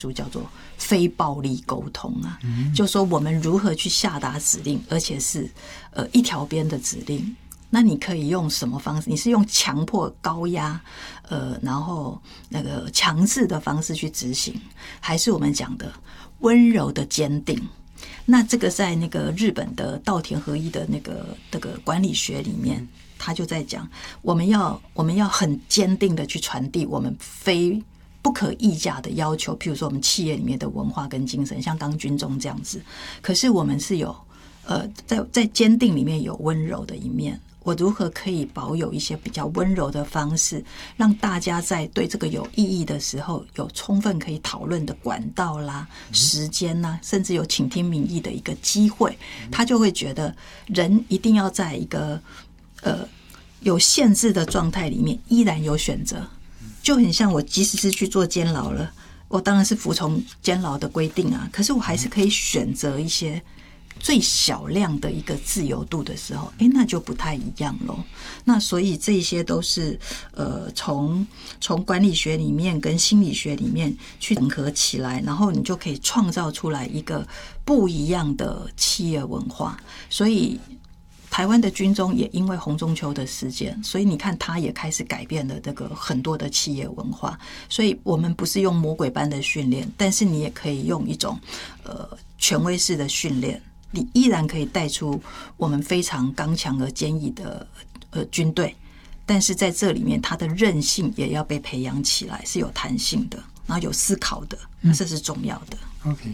书叫做非暴力沟通啊，就说我们如何去下达指令，而且是一条边的指令。那你可以用什么方式？你是用强迫、高压，然后那个强制的方式去执行，还是我们讲的温柔的坚定？那这个在那个日本的稻田和一的那个管理学里面，他就在讲，我们要很坚定的去传递我们不可议价的要求，譬如说我们企业里面的文化跟精神，像刚军中这样子。可是我们是有在坚定里面有温柔的一面。我如何可以保有一些比较温柔的方式，让大家在对这个有意义的时候，有充分可以讨论的管道啦、时间啦，甚至有倾听民意的一个机会，他就会觉得人一定要在一个有限制的状态里面，依然有选择。就很像我即使是去做监牢了，我当然是服从监牢的规定啊，可是我还是可以选择一些最小量的一个自由度的时候，那就不太一样咯。那所以这些都是从管理学里面跟心理学里面去整合起来，然后你就可以创造出来一个不一样的企业文化。所以台湾的军中也因为洪仲丘的事件，所以你看他也开始改变了这个很多的企业文化。所以我们不是用魔鬼般的训练，但是你也可以用一种权威式的训练，你依然可以带出我们非常刚强而坚毅的军队，但是在这里面它的韧性也要被培养起来，是有弹性的，然后有思考的，这是重要的。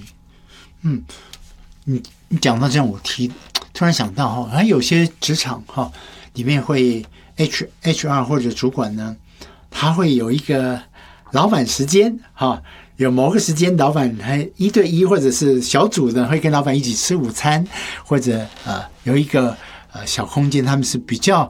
OK， 你讲到这样，我突然想到哈，有些职场哈里面会 HR 或者主管呢，他会有一个老板时间哈。有某个时间，老板还1对1，或者是小组的会跟老板一起吃午餐，或者有一个小空间，他们是比较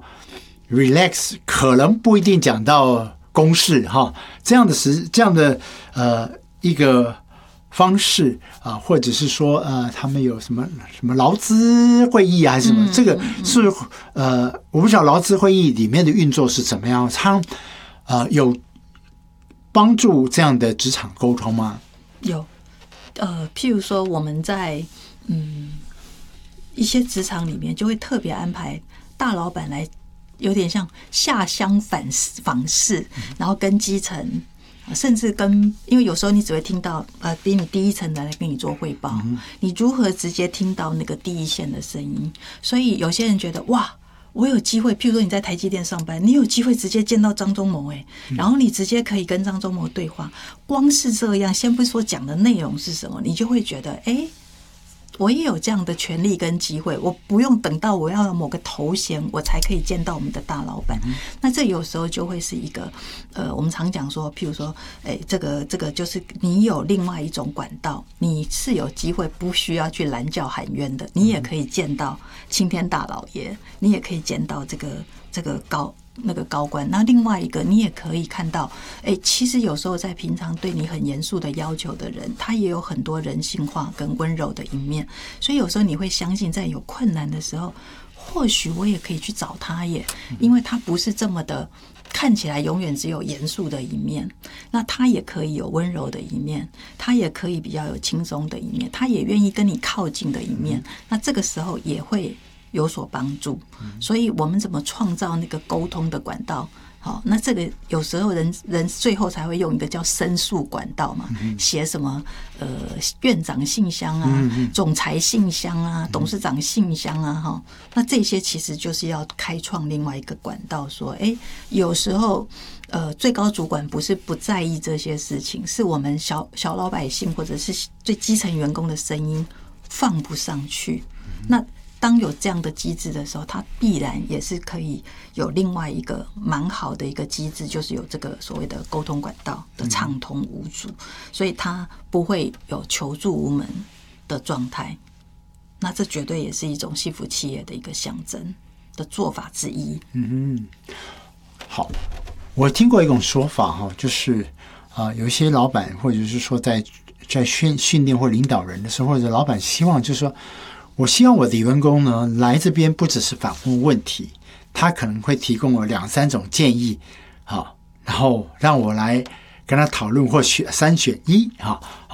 relax， 可能不一定讲到公事哈，这样的一个方式啊，或者是说他们有什么劳资会议啊，还是什么？这个是我不知道劳资会议里面的运作是怎么样，它有帮助这样的职场沟通吗？ 有，譬如说我们在一些职场里面就会特别安排大老板来，有点像下乡访视，然后跟基层，甚至因为有时候你只会听到比你第一层的来跟你做汇报，你如何直接听到那个第一线的声音？所以有些人觉得哇，我有机会，譬如说你在台积电上班，你有机会直接见到张忠谋，然后你直接可以跟张忠谋对话，光是这样，先不说讲的内容是什么，你就会觉得我也有这样的权利跟机会，我不用等到我要有某个头衔我才可以见到我们的大老板。那这有时候就会是一个我们常讲说，譬如说这个就是你有另外一种管道，你是有机会不需要去拦轿喊冤的，你也可以见到青天大老爷，你也可以见到这个高官。那另外一个你也可以看到其实有时候在平常对你很严肃的要求的人，他也有很多人性化跟温柔的一面。所以有时候你会相信，在有困难的时候，或许我也可以去找他耶，因为他不是这么的看起来永远只有严肃的一面，那他也可以有温柔的一面，他也可以比较有轻松的一面，他也愿意跟你靠近的一面，那这个时候也会有所帮助。所以我们怎么创造那个沟通的管道？好，那这个有时候人最后才会用一个叫申诉管道嘛，写什么院长信箱啊、总裁信箱啊、董事长信箱啊，哈，那这些其实就是要开创另外一个管道，说，有时候最高主管不是不在意这些事情，是我们小老百姓或者是最基层员工的声音放不上去。那当有这样的机制的时候，它必然也是可以有另外一个蛮好的一个机制，就是有这个所谓的沟通管道的畅通无阻，所以它不会有求助无门的状态。那这绝对也是一种幸福企业的一个象征的做法之一。 好，我听过一种说法哈，就是有一些老板或者是说在训练或领导人的时候，或者老板希望就是说，我希望我的员工呢来这边不只是反问问题，他可能会提供我2-3种建议，然后让我来跟他讨论或3选1，